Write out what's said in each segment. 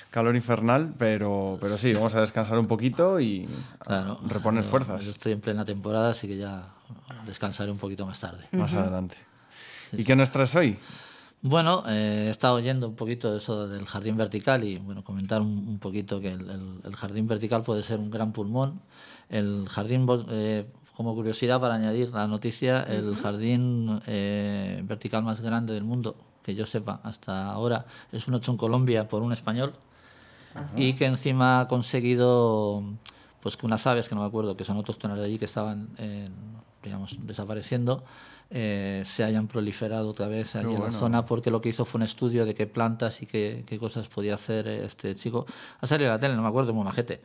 calor infernal, pero sí, vamos a descansar un poquito y reponer fuerzas. Yo estoy en plena temporada, así que ya descansaré un poquito más tarde. Más adelante. ¿Y qué nos traes hoy? Bueno, he estado oyendo un poquito de eso del jardín vertical y bueno, comentar un poquito que el jardín vertical puede ser un gran pulmón. El jardín, como curiosidad para añadir la noticia, el jardín vertical más grande del mundo, que yo sepa hasta ahora, es uno hecho en Colombia por un español. Y que encima ha conseguido pues que unas aves, que no me acuerdo, que son autóctonas de allí, que estaban digamos, desapareciendo, se hayan proliferado otra vez allí en la zona, porque lo que hizo fue un estudio de qué plantas y qué cosas podía hacer este chico. Ha salido a la tele, no me acuerdo, muy majete.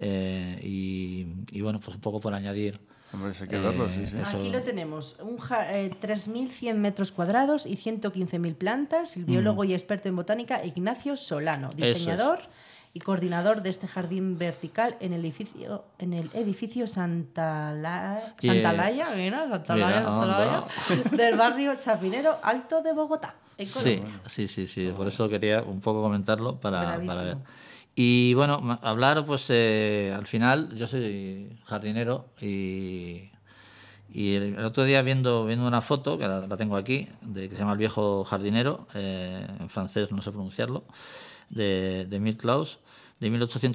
Y bueno, pues un poco por añadir. Hombre, hay que verlo, sí. Aquí lo tenemos, 3.100 metros cuadrados y 115.000 plantas. El biólogo y experto en botánica Ignacio Solano, diseñador y coordinador de este jardín vertical en el edificio Santalaya, del barrio Chapinero Alto de Bogotá, en Colombia. Sí. Por eso quería un poco comentarlo para ver. Y bueno, hablar, pues al final, yo soy jardinero y el otro día viendo una foto, que la tengo aquí, que se llama El viejo jardinero, en francés no sé pronunciarlo, de Emile Claus, de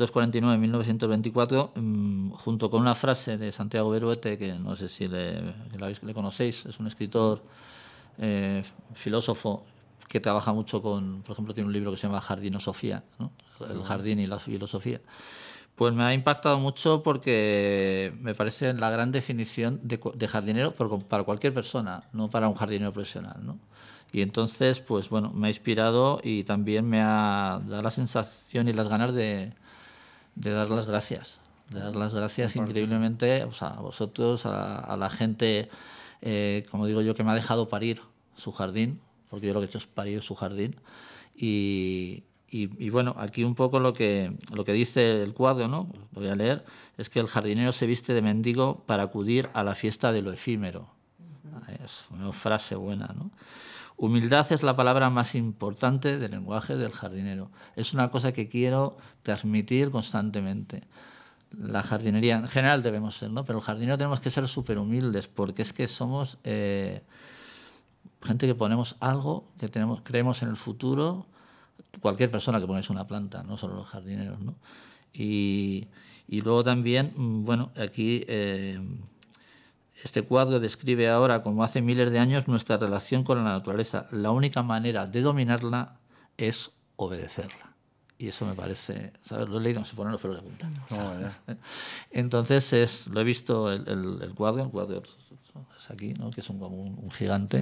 1849-1924, junto con una frase de Santiago Beruete, que no sé si le conocéis, es un escritor, filósofo, que trabaja mucho con, por ejemplo, tiene un libro que se llama Jardinosofía, ¿no? El jardín y la filosofía. Pues me ha impactado mucho porque me parece la gran definición de jardinero para cualquier persona, no para un jardinero profesional, ¿no? Y entonces, pues bueno, me ha inspirado y también me ha dado la sensación y las ganas de dar las gracias. De dar las gracias increíblemente, o sea, a vosotros, a la gente, como digo yo, que me ha dejado parir su jardín, porque yo lo que he hecho es parir su jardín. Y bueno, aquí un poco lo que dice el cuadro, ¿no? Lo voy a leer, es que el jardinero se viste de mendigo para acudir a la fiesta de lo efímero. Es una frase buena, ¿no? Humildad es la palabra más importante del lenguaje del jardinero. Es una cosa que quiero transmitir constantemente. La jardinería en general debemos ser, ¿no? Pero el jardinero tenemos que ser súper humildes, porque es que somos gente que ponemos algo, que creemos en el futuro. Cualquier persona que pongáis una planta, no solo los jardineros, ¿no? Y luego también, bueno, aquí este cuadro describe ahora, como hace miles de años, nuestra relación con la naturaleza. La única manera de dominarla es obedecerla. Y eso me parece, ¿sabes? Lo he leído, no sé poner los pelos de punta. Entonces, lo he visto el cuadro es aquí, ¿no? Que es como un gigante.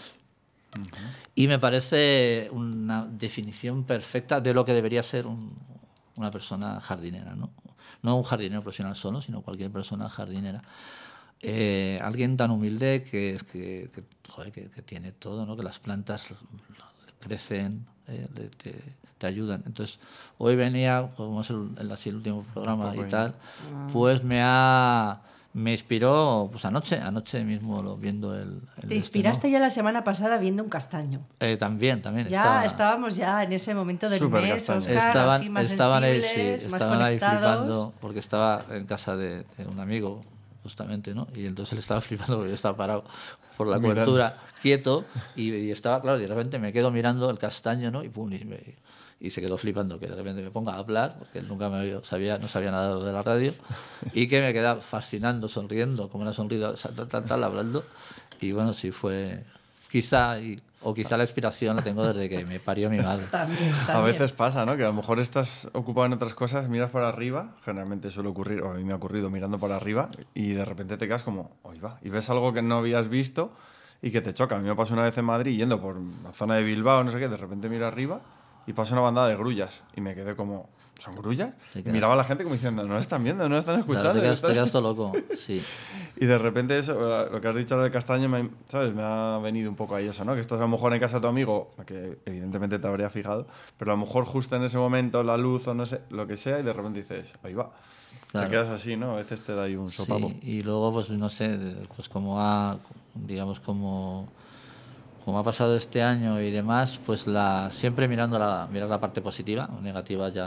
Y me parece una definición perfecta de lo que debería ser una persona jardinera, ¿no? No un jardinero profesional solo, sino cualquier persona jardinera. Alguien tan humilde que tiene todo, ¿no? Que las plantas crecen, te ayudan. Entonces, hoy venía, como es el último programa y tal, pues me inspiró pues anoche mismo viendo el Te inspiraste ya la semana pasada viendo un castaño. También. Estábamos ya en ese momento del Súper mes, castaño. Oscar, así más sensibles, más estaban ahí conectados. flipando, porque estaba en casa de un amigo, justamente, ¿no? Y entonces él estaba flipando porque yo estaba parado por la cobertura, quieto, y estaba, claro, y de repente me quedo mirando el castaño, ¿no? Y pum, y se quedó flipando que de repente me ponga a hablar, porque él nunca no sabía nada de la radio, y que me quedaba fascinando, sonriendo, como una sonrida, tal, hablando. Y bueno, sí fue quizá la inspiración la tengo desde que me parió mi madre. También. A veces pasa, ¿no? Que a lo mejor estás ocupado en otras cosas, miras para arriba, generalmente suele ocurrir, o a mí me ha ocurrido mirando para arriba, y de repente te quedas como, ¡oy va! Y ves algo que no habías visto y que te choca. A mí me pasó una vez en Madrid, yendo por la zona de Bilbao, no sé qué, de repente miro arriba y pasa una bandada de grullas, y me quedé como, ¿son grullas? Y miraba a la gente como diciendo, no están viendo, no están escuchando. Claro, te quedas todo loco, sí. Y de repente eso, lo que has dicho del castaño, ¿sabes? Me ha venido un poco ahí eso, ¿no? Que estás a lo mejor en casa de tu amigo, que evidentemente te habría fijado, pero a lo mejor justo en ese momento la luz o no sé, lo que sea, y de repente dices, ahí va. Claro. Te quedas así, ¿no? A veces te da ahí un sopapo. Sí, y luego, pues no sé, pues como ha pasado este año y demás, pues siempre mirar la parte positiva, negativa ya